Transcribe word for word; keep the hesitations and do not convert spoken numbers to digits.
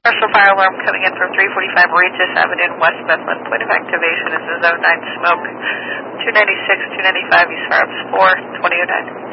Commercial fire alarm coming in from three forty-five Regis Avenue in West Bethlehem. Point of activation is a zone nine smoke. two ninety-six, two ninety-five, use fire ups four, twenty oh nine.